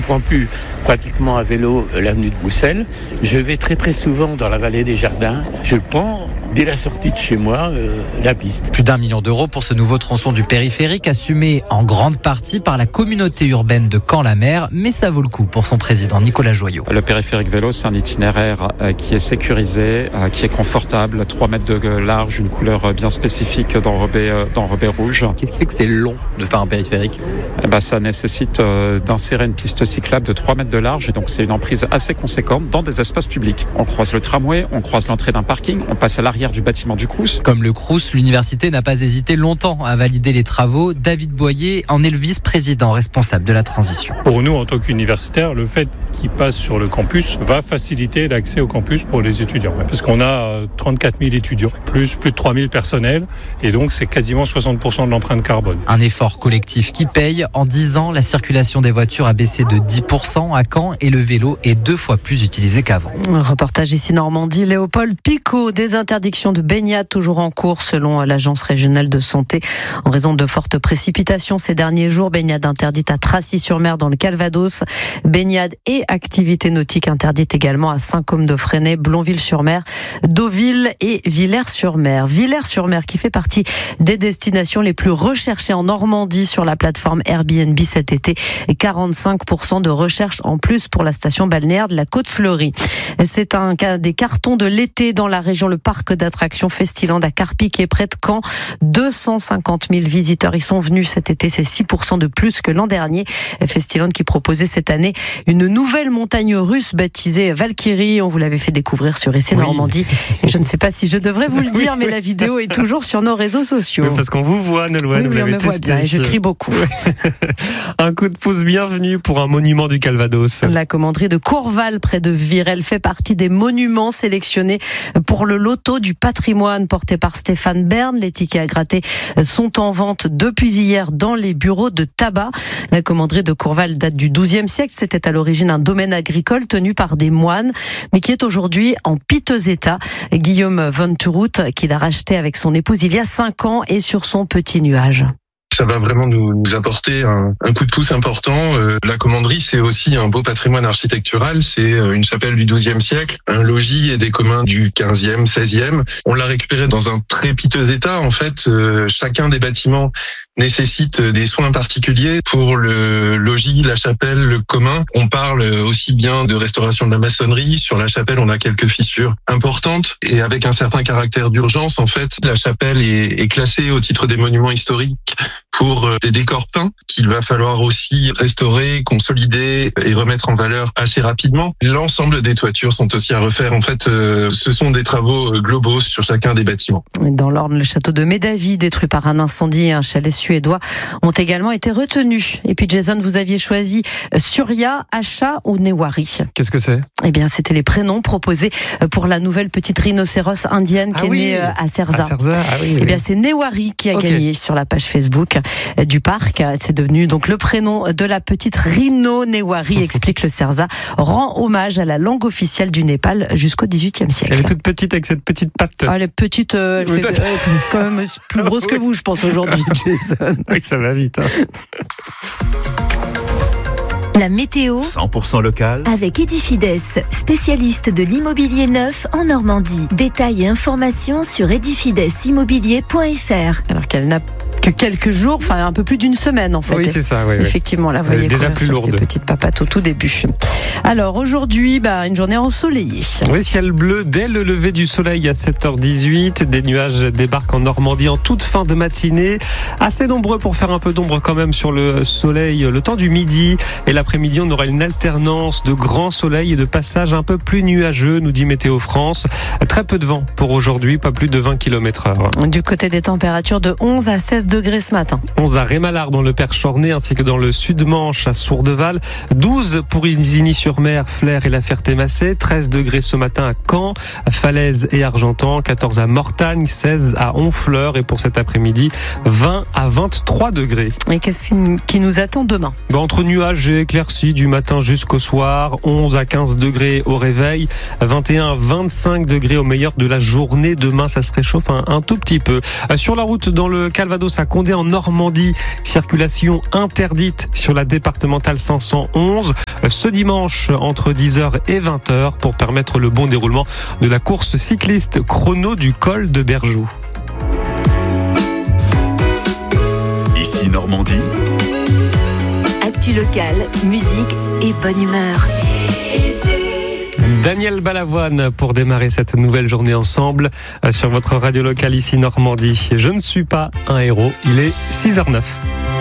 prends plus pratiquement à vélo l'avenue de Boussel. Je vais très très souvent dans la vallée des Jardins. Je prends dès la sortie de chez moi la piste. Plus d'1 million d'euros pour ce nouveau tronçon du périphérique, assumé en grande partie par la communauté urbaine de Caen-la-Mer, mais ça vaut le coup pour son président Nicolas Joyot. Le périphérique vélo, c'est un itinéraire qui est sécurisé, qui est confortable, 3 mètres de large, une couleur bien spécifique d'enrobé rouge. Qu'est-ce qui fait que c'est long de faire un périphérique ? Ça nécessite d'insérer une piste cyclable de 3 mètres de large, et donc c'est une emprise assez conséquente dans des espaces publics. On croise le tramway, on croise l'entrée d'un parking, on passe à l'arrière du bâtiment du Crous. Comme le Crous, l'université n'a pas hésité longtemps à valider les travaux. David Boyer en est le vice-président responsable de la transition. Pour nous, en tant qu'universitaires, le fait qu'ils passent sur le campus va faciliter l'accès au campus pour les étudiants. Parce qu'on a 34 000 étudiants, plus de 3 000 personnels, et donc c'est quasiment 60% de l'empreinte carbone. Un effort collectif qui paye. En 10 ans, la circulation des voitures a baissé de 10% à Caen et le vélo est 2 fois plus utilisé qu'avant. Reportage ici Normandie, Léopold Picot. Des interdictions de baignade toujours en cours selon l'Agence régionale de santé. En raison de fortes précipitations ces derniers jours, baignade interdite à Tracy-sur-Mer dans le Calvados. Baignade et activité nautique interdite également à Saint-Côme-de-Fresnay, Blonville-sur-Mer, Deauville et Villers-sur-Mer. Villers-sur-Mer qui fait partie des destinations les plus recherchées en Normandie sur la plateforme Airbnb cet été. 45% de recherche en plus pour la station balnéaire de la Côte-Fleurie. C'est un des cartons de l'été dans la région. Le parc d'attractions Festiland à Carpic est près de Caen. 250 000 visiteurs y sont venus cet été. C'est 6% de plus que l'an dernier. Festiland qui proposait cette année une nouvelle montagne russe baptisée Valkyrie. On vous l'avait fait découvrir sur Essai Normandie. Et je ne sais pas si je devrais vous le dire, mais la vidéo est toujours sur nos réseaux sociaux. Oui, parce qu'on vous voit, Nolwenn. Oui, on me voit bien et je crie beaucoup. Un coup de pouce bienvenue pour un monument du Calvados. La commanderie de Courval, près de Virel, fait partie des monuments sélectionnés pour le loto du patrimoine porté par Stéphane Bern. Les tickets à gratter sont en vente depuis hier dans les bureaux de tabac. La commanderie de Courval date du XIIe siècle. C'était à l'origine un domaine agricole tenu par des moines, mais qui est aujourd'hui en piteux état. Guillaume Von Turut, qui l'a racheté avec son épouse il y a 5 ans, est sur son petit nuage. Ça va vraiment nous apporter un coup de pouce important. La commanderie, c'est aussi un beau patrimoine architectural. C'est une chapelle du XIIe siècle, un logis et des communs du XVe, XVIe. On l'a récupéré dans un très piteux état. En fait, chacun des bâtiments nécessite des soins particuliers. Pour le logis, la chapelle, le commun, on parle aussi bien de restauration de la maçonnerie. Sur la chapelle, on a quelques fissures importantes et avec un certain caractère d'urgence. En fait, la chapelle est classée au titre des monuments historiques pour des décors peints qu'il va falloir aussi restaurer, consolider et remettre en valeur assez rapidement. L'ensemble des toitures sont aussi à refaire. En fait, ce sont des travaux globaux sur chacun des bâtiments. Dans l'Orne, le château de Médavie, détruit par un incendie et un chalet suédois, ont également été retenus. Et puis Jason, vous aviez choisi Surya, Acha ou Newari. Qu'est-ce que c'est ? Eh bien, c'était les prénoms proposés pour la nouvelle petite rhinocéros indienne qui est née à Cerza. Eh bien, c'est Newari qui a gagné sur la page Facebook du parc. C'est devenu donc le prénom de la petite rhino. Newari, explique le Cerza, rend hommage à la langue officielle du Népal jusqu'au XVIIIe siècle. Elle est toute petite avec cette petite patte. Elle est petite, elle fait quand même plus grosse que vous, je pense, aujourd'hui, Jason. Oui, ça va vite. La météo 100% local avec Edifides, spécialiste de l'immobilier neuf en Normandie. Détails et informations sur edifidesimmobilier.fr. Alors qu'elle n'a que quelques jours, enfin un peu plus d'une semaine en fait. Oui, c'est ça. Oui, effectivement, là, vous voyez déjà courir plus sur lourde. ces petites papates au tout début. Alors aujourd'hui, une journée ensoleillée. Oui, ciel bleu dès le lever du soleil à 7h18. Des nuages débarquent en Normandie en toute fin de matinée. Assez nombreux pour faire un peu d'ombre quand même sur le soleil le temps du midi. Et l'après-midi, on aura une alternance de grand soleil et de passages un peu plus nuageux, nous dit Météo France. Très peu de vent pour aujourd'hui, pas plus de 20 km/h. Du côté des températures de 11 à 16 degrés ce matin. 11 à Rémalard dans le Perche-Ornay ainsi que dans le Sud-Manche à Sourdeval. 12 pour Isigny-sur-Mer, Flers et la Ferté-Macé. 13 degrés ce matin à Caen, à Falaise et Argentan. 14 à Mortagne, 16 à Honfleur. Et pour cet après-midi, 20 à 23 degrés. Et qu'est-ce qui nous attend demain ? Entre nuages et éclaircies du matin jusqu'au soir. 11 à 15 degrés au réveil. 21 à 25 degrés au meilleur de la journée. Demain, ça se réchauffe un tout petit peu. Sur la route dans le Calvados à à Condé en Normandie. Circulation interdite sur la départementale 511 ce dimanche entre 10h et 20h pour permettre le bon déroulement de la course cycliste chrono du col de Berjoux. Ici Normandie. Actu locale, musique et bonne humeur. Daniel Balavoine pour démarrer cette nouvelle journée ensemble sur votre radio locale ici Normandie. Je ne suis pas un héros, il est 6h09.